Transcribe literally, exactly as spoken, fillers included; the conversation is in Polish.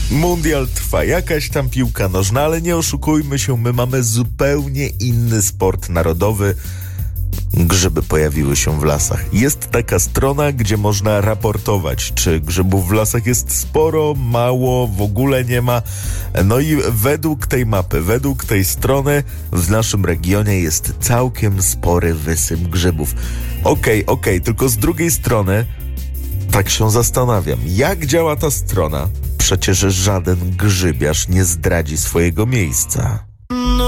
Mundial trwa, jakaś tam piłka nożna, ale nie oszukujmy się, my mamy zupełnie inny sport narodowy. Grzyby pojawiły się w lasach. Jest taka strona, gdzie można raportować, czy grzybów w lasach jest sporo, mało, w ogóle nie ma. No i według tej mapy, według tej strony w naszym regionie jest całkiem spory wysyp grzybów. Okej, okay, okej, okay, tylko z drugiej strony tak się zastanawiam, jak działa ta strona? Przecież żaden grzybiarz nie zdradzi swojego miejsca.